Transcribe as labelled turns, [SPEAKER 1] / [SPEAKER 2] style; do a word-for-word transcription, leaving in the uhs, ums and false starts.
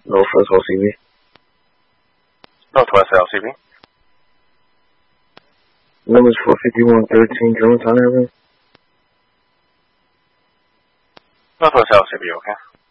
[SPEAKER 1] Northwest L C B.
[SPEAKER 2] Northwest L C B.
[SPEAKER 1] Numbers four fifty-one thirteen, Germantown Avenue.
[SPEAKER 2] Northwest L C B, okay.